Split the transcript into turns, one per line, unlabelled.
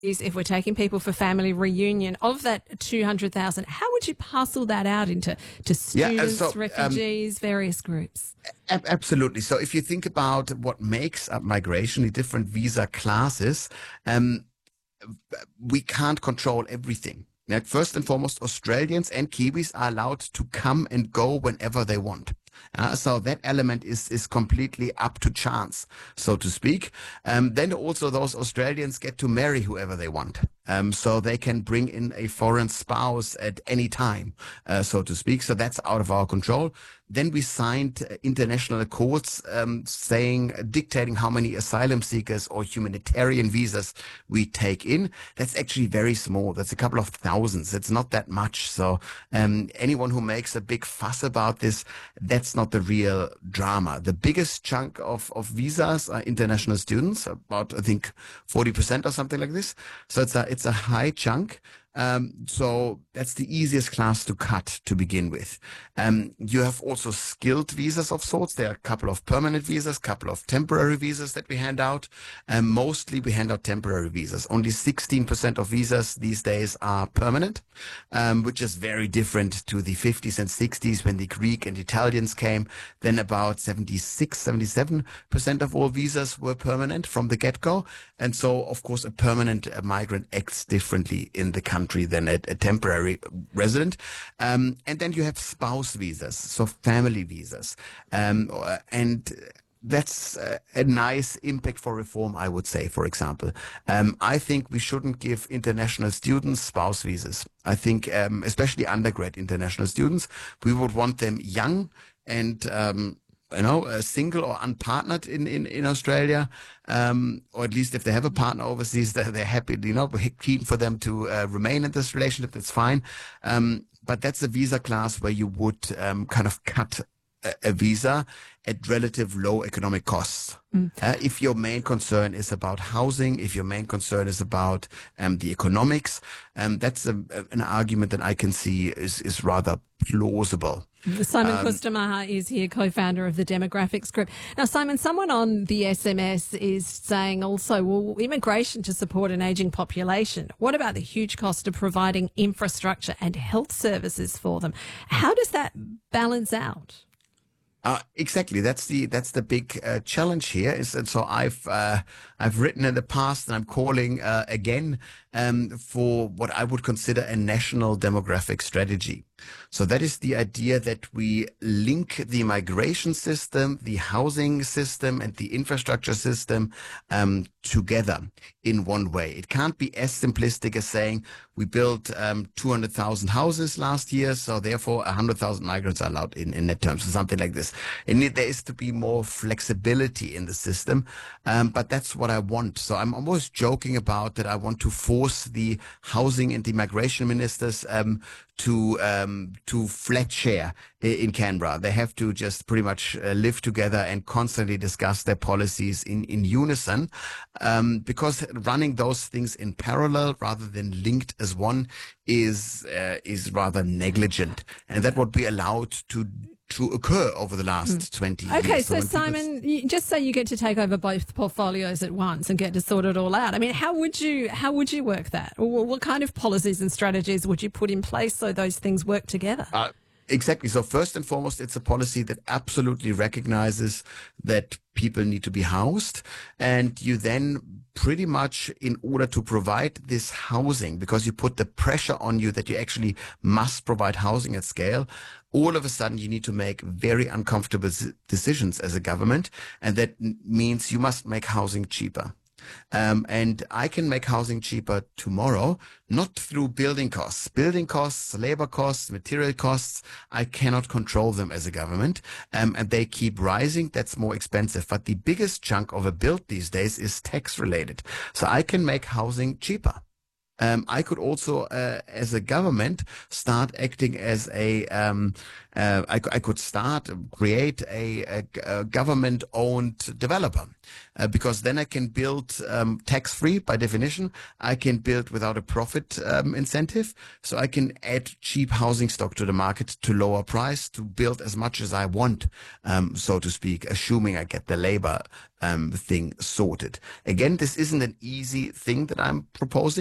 if we're taking people for family reunion, of that 200,000, how would you parcel that out into students, refugees, various groups?
Absolutely. So if you think about what makes up migration, the different visa classes, we can't control everything. Like, first and foremost, Australians and Kiwis are allowed to come and go whenever they want. So that element is completely up to chance, so to speak. Then also those Australians get to marry whoever they want. So they can bring in a foreign spouse at any time, so to speak. So that's out of our control. Then we signed international accords dictating how many asylum seekers or humanitarian visas we take in. That's actually very small. That's a couple of thousands. It's not that much. So anyone who makes a big fuss about this, that's not the real drama. The biggest chunk of visas are international students, about, I think, 40% or something like this. So it's a high chunk. So that's the easiest class to cut to begin with. You have also skilled visas of sorts. There are a couple of permanent visas, couple of temporary visas that we hand out. Mostly we hand out temporary visas. Only 16% of visas these days are permanent, which is very different to the 50s and 60s when the Greek and Italians came. Then about 77% of all visas were permanent from the get-go. And so, of course, a permanent migrant acts differently in the country than a temporary resident. And then you have spouse visas, so family visas. And that's a nice impact for reform, I would say, for example. I think we shouldn't give international students spouse visas. I think, especially undergrad international students, we would want them young and single or unpartnered in Australia, or at least if they have a partner overseas, they're happy, we're keen for them to remain in this relationship. That's fine. But that's a visa class where you would kind of cut a visa at relative low economic costs. If your main concern is about housing, if your main concern is about the economics, that's an argument that I can see is rather plausible.
Simon Kustamah is here, co-founder of the Demographics Group. Now, Simon, someone on the SMS is saying also, well, immigration to support an ageing population. What about the huge cost of providing infrastructure and health services for them? How does that balance out?
Exactly. That's the big challenge here. And so I've written in the past, and I'm calling again for what I would consider a national demographic strategy. So that is the idea that we link the migration system, the housing system, and the infrastructure system together in one way. It can't be as simplistic as saying we built 200,000 houses last year, so therefore 100,000 migrants are allowed in net terms, or something like this. There is to be more flexibility in the system, but that's what I want. So I'm almost joking about that I want to force the housing and the migration ministers to flat share in Canberra. They have to just pretty much live together and constantly discuss their policies in unison, because running those things in parallel rather than linked as one is rather negligent, and that would be allowed to occur over the last 20 years.
Okay, so Simon, just say you get to take over both portfolios at once and get to sort it all out. I mean, how would you work that? Or what kind of policies and strategies would you put in place so those things work together?
Exactly. So first and foremost, it's a policy that absolutely recognizes that people need to be housed, and you then pretty much, in order to provide this housing, because you put the pressure on you that you actually must provide housing at scale, all of a sudden you need to make very uncomfortable decisions as a government, and that means you must make housing cheaper. And I can make housing cheaper tomorrow, not through building costs, labor costs, material costs. I cannot control them as a government, and they keep rising. That's more expensive. But the biggest chunk of a build these days is tax related. So I can make housing cheaper. I could also, as a government, start acting as I could create a government-owned developer, because then I can build tax-free by definition. I can build without a profit incentive, so I can add cheap housing stock to the market to lower price to build as much as I want, so to speak, assuming I get the labor thing sorted. Again, this isn't an easy thing that I'm proposing.